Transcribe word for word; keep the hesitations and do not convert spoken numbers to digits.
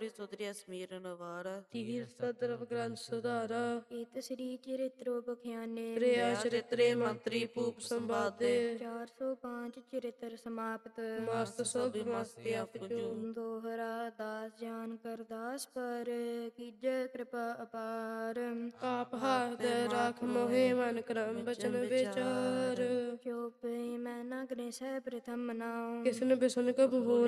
ਵੀ ਸੁਧਰਿਆ ਸਮੀਰਨ ਵਾਰ। ਤੀਰ ਸਤਰਵ ਗ੍ਰੰਥ ਸੁਧਾਰਾ। ਏਤ ਸ੍ਰੀ ਚਰਿਤ੍ਰੋ ਬਖਿਆਨੇ ਪ੍ਰਿਆ ਚਰਿਤਰੇ ਮੰਤਰੀ ਭੂਪ ਸੰਵਾਦੇ। ਚਾਰ ਸੌ ਪੰਜ ਚਰਿਤ੍ਰ ਸਮਾਪਤ। ਮਸਤ ਸਭ ਮਸਤਿ ਅਪਜੂ। ਦੋਹਰਾ ਦਾਸ ਜਾਨ ਕਰਦਾਸ ਪਰ ਕੀਜੈ ਕਿਰਪਾ ਅਪਾਰ। ਆਪ ਹਾਥ ਰਾਖ ਮੋਹਿ ਮਨ ਕਰਮ ਬਚਨ ਵਿਚਾਰ। ਚੋਪਈ ਮੈਂ ਨਾ ਗ੍ਰਹਿ ਸਹਿ ਪ੍ਰਥਮ ਨਾਉ। ਕਿਸਨ ਬਿਸਨ ਕਬ ਹੋ